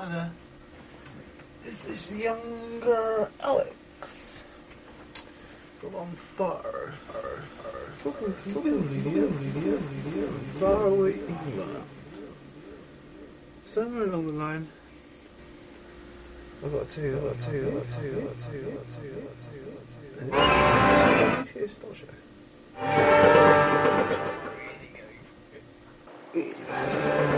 Hi there. This is younger Alex. From on far. Talking to far away England. Somewhere along the line, I've got to tell you.